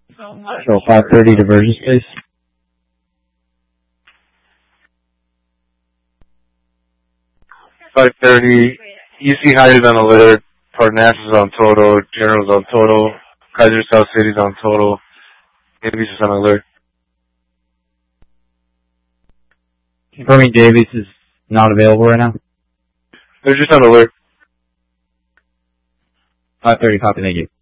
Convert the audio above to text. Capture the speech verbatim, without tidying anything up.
So five thirty diversion space. five thirty, E C High is on alert, Parnassus is on total, General's on total, Kaiser South City's on total, Davies is on alert. Confirming Davies is not available right now. They're just on alert. five thirty, copy, thank you.